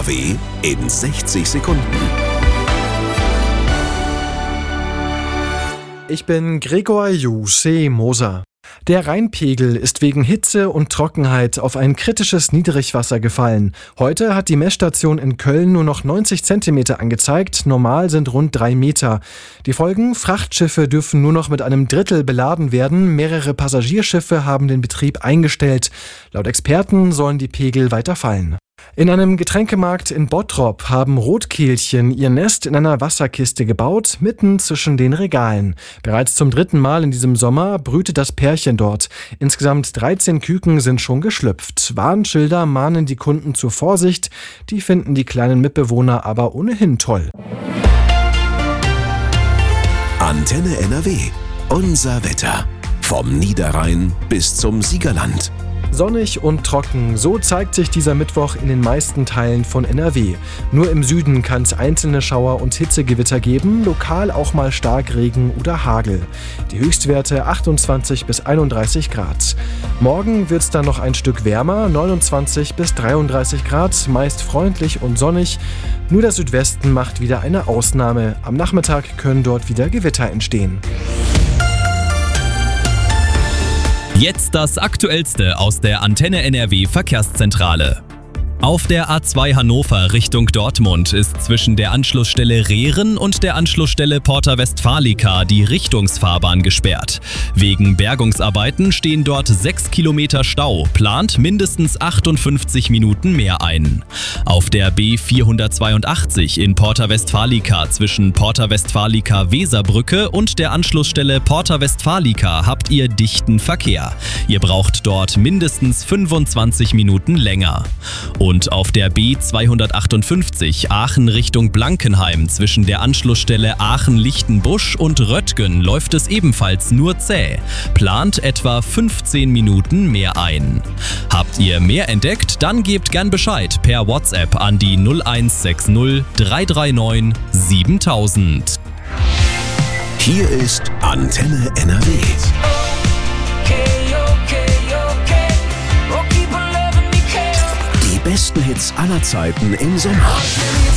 NRW in 60 Sekunden. Ich bin Gregor Juseh Moser. Der Rheinpegel ist wegen Hitze und Trockenheit auf ein kritisches Niedrigwasser gefallen. Heute hat die Messstation in Köln nur noch 90 Zentimeter angezeigt, normal sind rund 3 Meter. Die Folgen: Frachtschiffe dürfen nur noch mit einem Drittel beladen werden, mehrere Passagierschiffe haben den Betrieb eingestellt. Laut Experten sollen die Pegel weiter fallen. In einem Getränkemarkt in Bottrop haben Rotkehlchen ihr Nest in einer Wasserkiste gebaut, mitten zwischen den Regalen. Bereits zum 3. Mal in diesem Sommer brütet das Pärchen dort. Insgesamt 13 Küken sind schon geschlüpft. Warnschilder mahnen die Kunden zur Vorsicht. Die finden die kleinen Mitbewohner aber ohnehin toll. Antenne NRW. Unser Wetter. Vom Niederrhein bis zum Siegerland. Sonnig und trocken, so zeigt sich dieser Mittwoch in den meisten Teilen von NRW. Nur im Süden kann es einzelne Schauer und Hitzegewitter geben, lokal auch mal Starkregen oder Hagel. Die Höchstwerte 28 bis 31 Grad. Morgen wird es dann noch ein Stück wärmer, 29 bis 33 Grad, meist freundlich und sonnig. Nur der Südwesten macht wieder eine Ausnahme. Am Nachmittag können dort wieder Gewitter entstehen. Jetzt das Aktuellste aus der Antenne NRW Verkehrszentrale. Auf der A2 Hannover Richtung Dortmund ist zwischen der Anschlussstelle Rehren und der Anschlussstelle Porta Westfalica die Richtungsfahrbahn gesperrt. Wegen Bergungsarbeiten stehen dort 6 Kilometer Stau, plant mindestens 58 Minuten mehr ein. Auf der B482 in Porta Westfalica zwischen Porta Westfalica Weserbrücke und der Anschlussstelle Porta Westfalica habt ihr dichten Verkehr. Ihr braucht dort mindestens 25 Minuten länger. Und auf der B258 Aachen Richtung Blankenheim zwischen der Anschlussstelle Aachen-Lichtenbusch und Röttgen läuft es ebenfalls nur zäh. Plant etwa 15 Minuten mehr ein. Habt ihr mehr entdeckt? Dann gebt gern Bescheid per WhatsApp an die 0160 339 7000. Hier ist Antenne NRW. Die besten Hits aller Zeiten im Sommer.